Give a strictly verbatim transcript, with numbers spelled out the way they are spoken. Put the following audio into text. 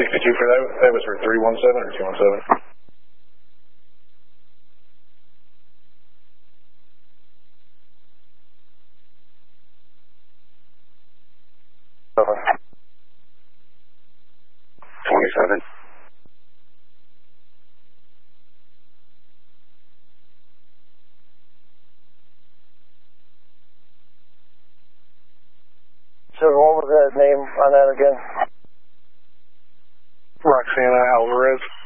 sixty-two for that, that was for three one seven or two one seven? Over. twenty-seven. So what was that name on that again? Roxana Alvarez.